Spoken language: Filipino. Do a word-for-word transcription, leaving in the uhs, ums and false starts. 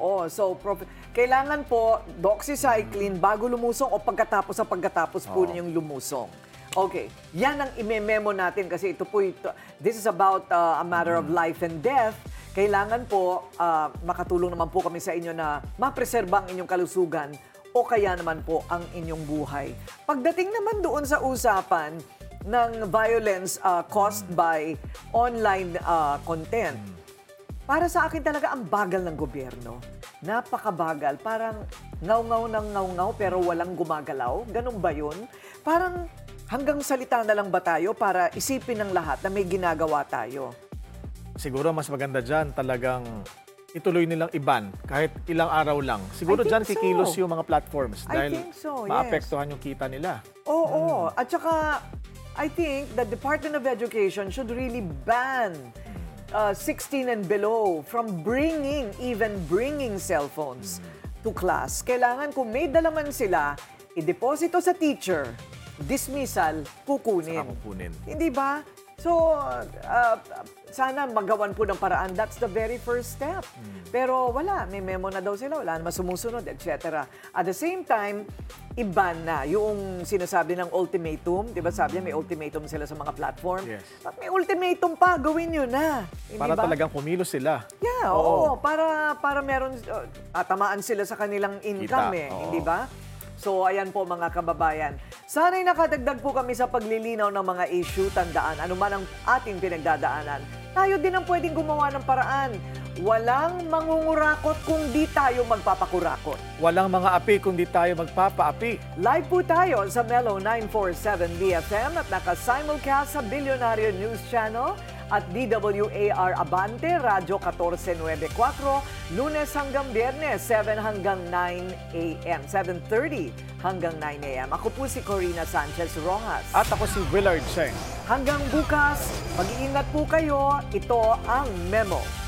Oo. So, prof- kailangan po doxycycline bago lumusong o pagkatapos sa pagkatapos po Oo. ninyong lumusong. Okay. Yan ang ime-memo natin kasi ito po, ito, this is about uh, a matter of life and death. Kailangan po, uh, makatulong naman po kami sa inyo na mapreserba ang inyong kalusugan o kaya naman po ang inyong buhay. Pagdating naman doon sa usapan ng violence uh, caused by online uh, content, para sa akin talaga ang bagal ng gobyerno. Napakabagal. Parang ngaw-ngaw ng ngaw-ngaw pero walang gumagalaw. Ganun ba yun? Parang hanggang salita na lang ba tayo para isipin ng lahat na may ginagawa tayo? Siguro mas maganda dyan talagang ituloy nilang iban kahit ilang araw lang. Siguro I dyan think so. kikilos yung mga platforms I dahil think so, yes. maapektuhan yung kita nila. Oo. At saka, I think the Department of Education should really ban uh, sixteen and below from bringing, even bringing cell phones to class. Kailangan kung may dalaman sila, i-deposito sa teacher, dismissal, kukunin. Saka kukunin. Hindi ba? So, uh, sana magawan po ng paraan. That's the very first step. Pero wala, may memo na daw sila, wala naman sumusunod, et cetera. At the same time, iban na yung sinasabi ng ultimatum. Di ba sabi niya, may ultimatum sila sa mga platform? Yes. At may ultimatum pa, gawin nyo na. Hindi Para ba? talagang kumilos sila. Yeah, oo. Para, para meron, uh, atamaan sila sa kanilang income Kita, eh. oo. Hindi ba? So, ayan po mga kababayan. Sana'y nakadagdag po kami sa paglilinaw ng mga issue, tandaan, anuman ang ating pinagdadaanan. Tayo din ang pwedeng gumawa ng paraan. Walang mangungurakot kung di tayo magpapakurakot. Walang mga api kung di tayo magpapaapi. Live po tayo sa Mellow nine forty-seven B F M at naka-simulcast sa Billionaire News Channel at D W A R Abante, Radyo fourteen ninety-four, Lunes hanggang Biyernes, seven hanggang nine A M, seven thirty hanggang nine A M. Ako po si Corina Sanchez Rojas. At ako si Willard Cheng. Hanggang bukas, mag-iingat po kayo. Ito ang Memo.